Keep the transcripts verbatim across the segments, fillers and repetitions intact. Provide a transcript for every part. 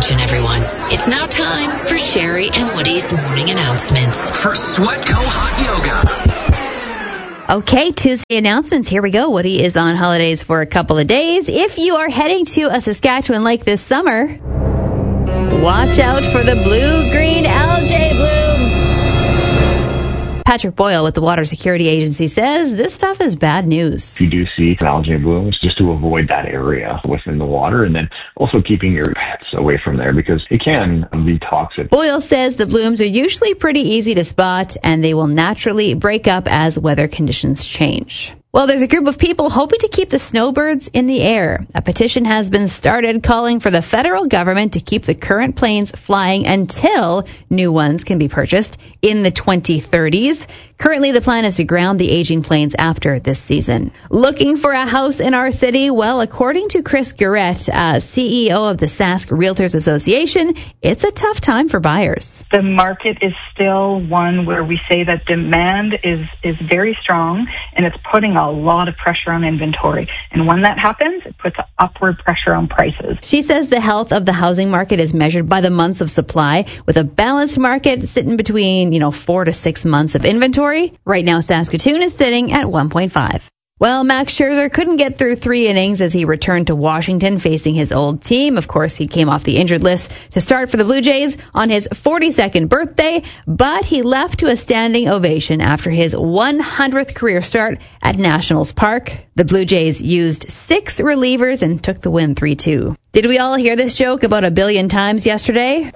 Attention, everyone. It's now time for Sherry and Woody's morning announcements. For Sweatco Hot Yoga. Okay, Tuesday announcements. Here we go. Woody is on holidays for a couple of days. If you are heading to a Saskatchewan lake this summer, watch out for the blue-green algae blooms. Patrick Boyle with the Water Security Agency says this stuff is bad news. If you do see algae blooms, just to avoid that area within the water, and then also keeping your pets away from there because it can be toxic. Boyle says the blooms are usually pretty easy to spot, and they will naturally break up as weather conditions change. Well, there's a group of people hoping to keep the snowbirds in the air. A petition has been started calling for the federal government to keep the current planes flying until new ones can be purchased in the twenty thirties. Currently, the plan is to ground the aging planes after this season. Looking for a house in our city? Well, according to Chris Gurett, uh, C E O of the Sask Realtors Association, it's a tough time for buyers. The market is still one where we say that demand is, is very strong, and it's putting a lot of pressure on inventory. And when that happens, it puts upward pressure on prices. She says the health of the housing market is measured by the months of supply, with a balanced market sitting between, you know, four to six months of inventory. Right now, Saskatoon is sitting at one point five. Well, Max Scherzer couldn't get through three innings as he returned to Washington facing his old team. Of course, he came off the injured list to start for the Blue Jays on his forty-second birthday, but he left to a standing ovation after his one hundredth career start at Nationals Park. The Blue Jays used six relievers and took the win three two. Did we all hear this joke about a billion times yesterday?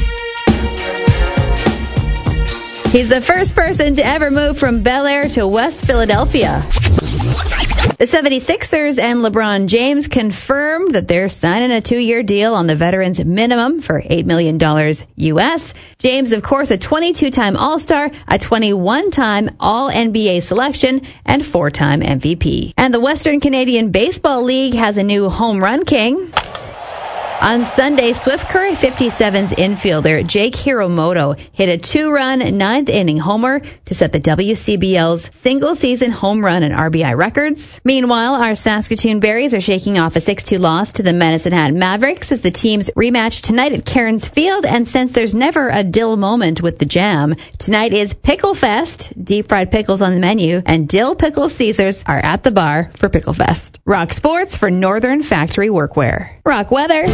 He's the first person to ever move from Bel Air to West Philadelphia. The seventy-sixers and LeBron James confirmed that they're signing a two-year deal on the veteran's minimum for eight million dollars U S. James, of course, a twenty-two-time All-Star, a twenty-one-time All-N B A selection, and four-time M V P. And the Western Canadian Baseball League has a new home run king. On Sunday, Swift Current fifty-seven's infielder Jake Hiromoto hit a two-run ninth-inning homer to set the W C B L's single-season home run and R B I records. Meanwhile, our Saskatoon Berries are shaking off a six two loss to the Medicine Hat Mavericks as the teams rematch tonight at Cairns Field. And since there's never a dill moment with the Jam, tonight is Pickle Fest. Deep-fried pickles on the menu, and dill pickle Caesars are at the bar for Pickle Fest. Rock Sports for Northern Factory Workwear. Rock weather.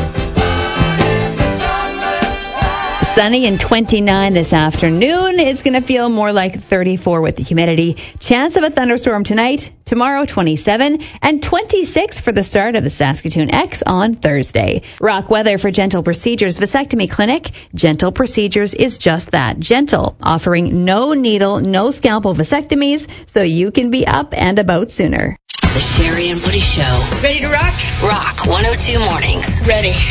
Sunny and twenty-nine this afternoon. It's going to feel more like thirty-four with the humidity. Chance of a thunderstorm tonight, tomorrow twenty-seven, and twenty-six for the start of the Saskatoon X on Thursday. Rock weather for Gentle Procedures Vasectomy Clinic. Gentle Procedures is just that, gentle, offering no needle, no scalpel vasectomies, so you can be up and about sooner. The Sherry and Woody Show. Ready to rock? Rock one oh two Mornings. Ready.